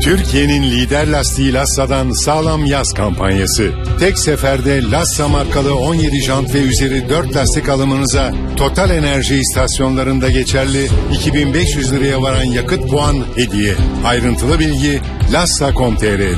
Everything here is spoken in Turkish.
Türkiye'nin lider lastiği Lassa'dan sağlam yaz kampanyası. Tek seferde Lassa markalı 17 jant ve üzeri 4 lastik alımınıza Total Enerji istasyonlarında geçerli 2500 liraya varan yakıt puan hediye. Ayrıntılı bilgi Lassa.com.tr